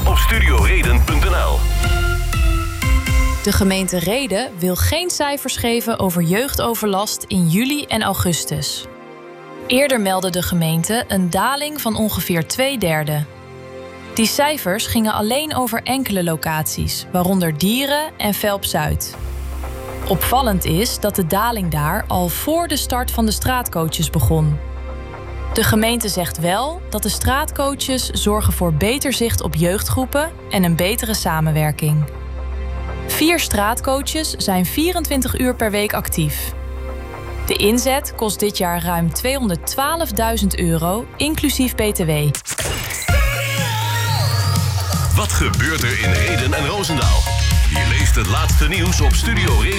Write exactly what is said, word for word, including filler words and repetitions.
op studioreden punt n l. De gemeente Rheden wil geen cijfers geven over jeugdoverlast in juli en augustus. Eerder meldde de gemeente een daling van ongeveer twee derde. Die cijfers gingen alleen over enkele locaties, waaronder Dieren en Velp-Zuid. Opvallend is dat de daling daar al voor de start van de straatcoaches begon. De gemeente zegt wel dat de straatcoaches zorgen voor beter zicht op jeugdgroepen en een betere samenwerking. Vier straatcoaches zijn vierentwintig uur per week actief. De inzet kost dit jaar ruim tweehonderdtwaalfduizend euro, inclusief B T W. Wat gebeurt er in Rheden en Roosendaal? Je leest het laatste nieuws op Studio Reden.